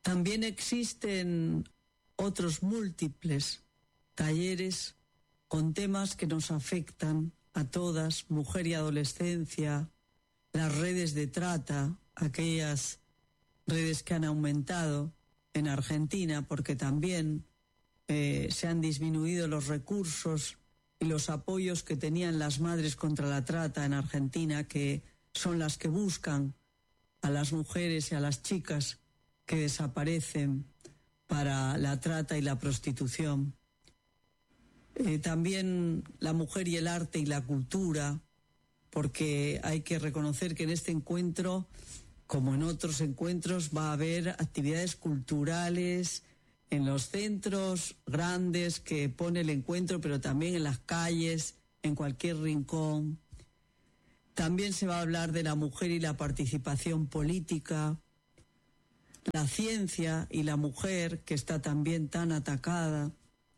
También existen otros múltiples talleres con temas que nos afectan a todas, mujer y adolescencia, las redes de trata, aquellas redes que han aumentado en Argentina porque también se han disminuido los recursos y los apoyos que tenían las madres contra la trata en Argentina, que son las que buscan a las mujeres y a las chicas que desaparecen para la trata y la prostitución. También la mujer y el arte y la cultura, porque hay que reconocer que en este encuentro, como en otros encuentros, va a haber actividades culturales en los centros grandes que pone el encuentro, pero también en las calles, en cualquier rincón. También se va a hablar de la mujer y la participación política, la ciencia y la mujer, que está también tan atacada,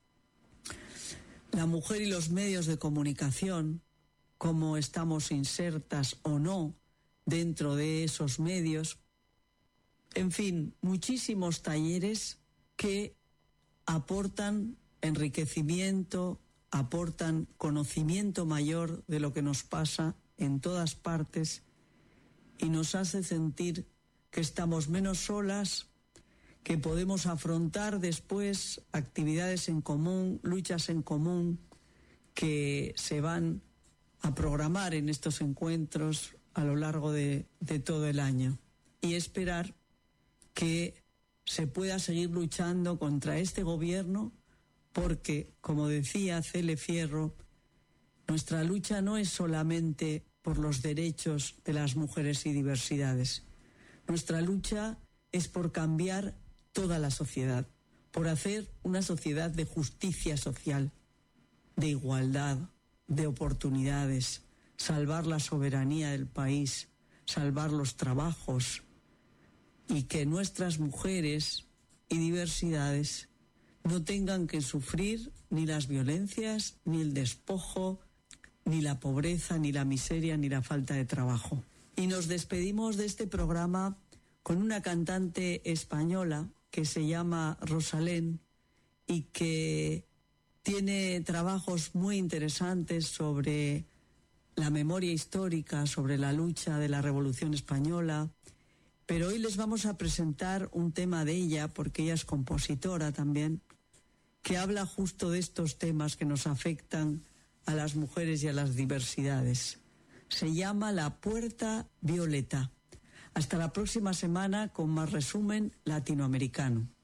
la mujer y los medios de comunicación, cómo estamos insertas o no dentro de esos medios. En fin, muchísimos talleres que aportan enriquecimiento, aportan conocimiento mayor de lo que nos pasa en todas partes y nos hace sentir que estamos menos solas, que podemos afrontar después actividades en común, luchas en común que se van a programar en estos encuentros a lo largo de todo el año, y esperar que se pueda seguir luchando contra este gobierno porque, como decía Cele Fierro, nuestra lucha no es solamente por los derechos de las mujeres y diversidades. Nuestra lucha es por cambiar toda la sociedad, por hacer una sociedad de justicia social, de igualdad, de oportunidades, salvar la soberanía del país, salvar los trabajos, y que nuestras mujeres y diversidades no tengan que sufrir ni las violencias, ni el despojo, ni la pobreza, ni la miseria, ni la falta de trabajo. Y nos despedimos de este programa con una cantante española que se llama Rosalén y que tiene trabajos muy interesantes sobre la memoria histórica, sobre la lucha de la Revolución Española. Pero hoy les vamos a presentar un tema de ella, porque ella es compositora también, que habla justo de estos temas que nos afectan a las mujeres y a las diversidades. Se llama La Puerta Violeta. Hasta la próxima semana con más resumen latinoamericano.